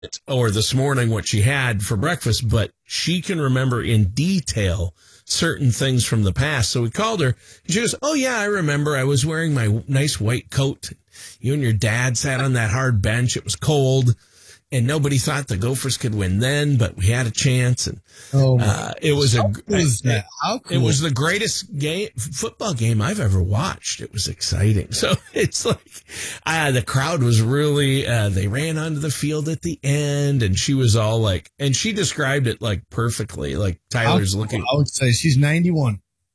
or this morning what she had for breakfast, but she can remember in detail certain things from the past. So we called her and she goes, "Oh yeah, I remember. I was wearing my nice white coat. You and your dad sat on that hard bench. It was cold and nobody thought the Gophers could win then, but we had a chance." And it was it was the greatest football game I've ever watched. It was exciting. So it's like, the crowd was really, they ran onto the field at the end, and she was all like, and she described it like perfectly, like Tyler's looking. I would say she's 91.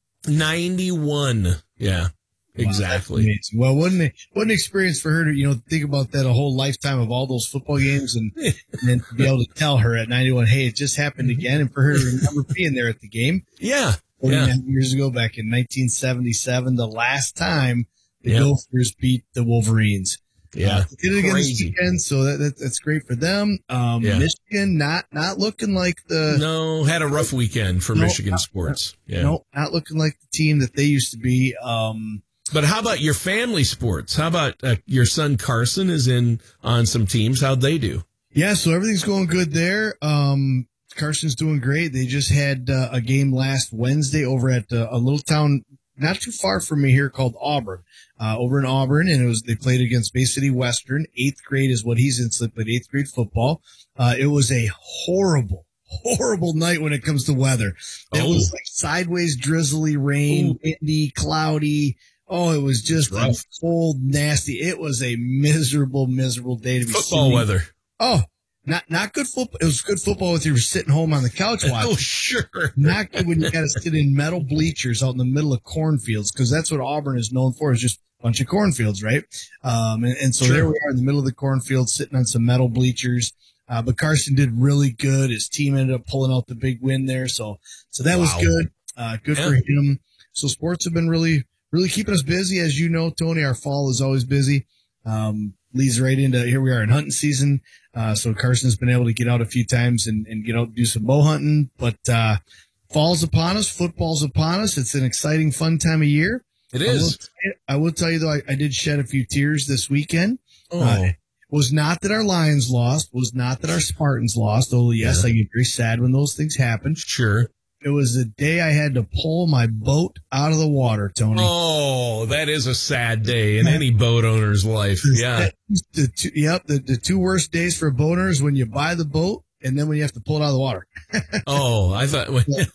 91. Yeah. Exactly. Wow, well, what an experience for her to, think about that a whole lifetime of all those football games and then to be able to tell her at 91, hey, it just happened again, and for her to remember being there at the game. Yeah. 49 years ago, back in 1977, the last time the Gophers beat the Wolverines. Yeah. Did it again this weekend, so that's great for them. Michigan not looking like had a rough weekend for Michigan sports. No, not looking like the team that they used to be. But how about your family sports? How about your son Carson is in on some teams? How'd they do? Yeah, so everything's going good there. Carson's doing great. They just had a game last Wednesday over at a little town not too far from me here called Auburn, over in Auburn, and they played against Bay City Western. 8th grade is what he's in, so they played 8th grade football. It was a horrible night when it comes to weather. It was like sideways drizzly rain, windy, cloudy. Oh, it was just cold, nasty. It was a miserable day to be football weather. Oh, not good football. It was good football if you were sitting home on the couch watching. Oh, sure. Not good when you got to sit in metal bleachers out in the middle of cornfields, because that's what Auburn is known for, is just a bunch of cornfields, right? And so there we are in the middle of the cornfield sitting on some metal bleachers. But Carson did really good. His team ended up pulling out the big win there. So that was good. Good for him. So sports have been really keeping us busy. As you know, Tony, our fall is always busy. Leads right into, here we are in hunting season. So Carson's been able to get out a few times and get out and do some bow hunting. But fall's upon us. Football's upon us. It's an exciting, fun time of year. It is. I will tell you, though, I did shed a few tears this weekend. Was not that our Lions lost. Was not that our Spartans lost. Although, yes, I get very sad when those things happen. Sure. It was the day I had to pull my boat out of the water, Tony. Oh, that is a sad day in any boat owner's life. Yeah. The two worst days for a boat owner is when you buy the boat and then when you have to pull it out of the water. I thought.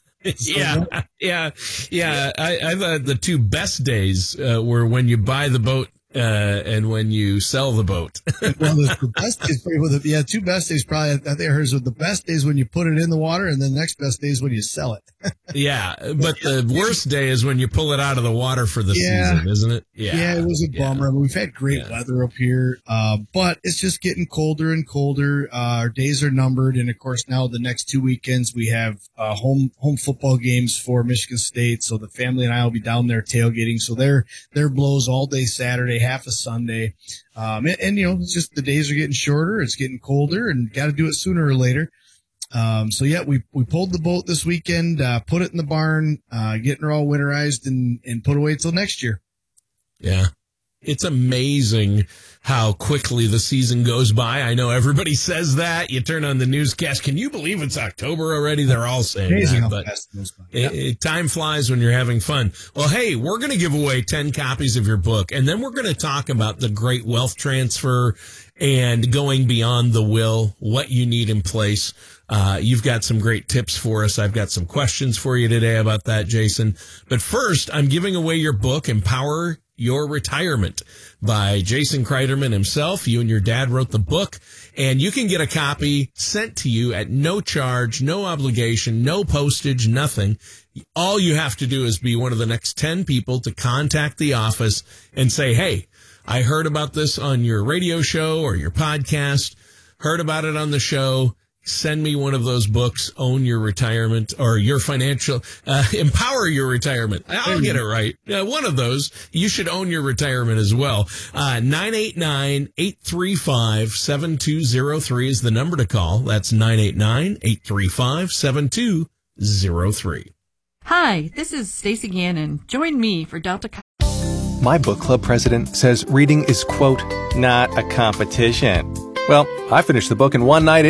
I thought the two best days were when you buy the boat and when you sell the boat. Well, the best days, two best days probably. I think hers were the best days when you put it in the water, and then the next best day is when you sell it. Yeah, but the worst day is when you pull it out of the water for the season, isn't it? Yeah, it was a bummer. I mean, we've had great weather up here, but it's just getting colder and colder. Our days are numbered, and of course now the next 2 weekends we have home football games for Michigan State. So the family and I will be down there tailgating. So they're blows all day Saturday, half a Sunday. It's just the days are getting shorter. It's getting colder and got to do it sooner or later. We pulled the boat this weekend, put it in the barn, getting her all winterized and put away till next year. Yeah. It's amazing how quickly the season goes by. I know everybody says that. You turn on the newscast. Can you believe it's October already? They're all saying amazing that. But time flies when you're having fun. Well, hey, we're going to give away 10 copies of your book, and then we're going to talk about the great wealth transfer and going beyond the will, what you need in place. You've got some great tips for us. I've got some questions for you today about that, Jason. But first, I'm giving away your book, Empower Your Retirement, by Jason Kreiderman himself. You and your dad wrote the book, and you can get a copy sent to you at no charge, no obligation, no postage, nothing. All you have to do is be one of the next 10 people to contact the office and say, hey, I heard about this on your radio show or your podcast, heard about it on the show. Send me one of those books, Own Your Retirement, or Your Financial, Empower Your Retirement. I'll get it right. One of those. You should own your retirement as well. 989-835-7203 is the number to call. That's 989-835-7203. Hi, this is Stacey Gannon. Join me for Delta. My book club president says reading is, quote, not a competition. Well, I finished the book in one night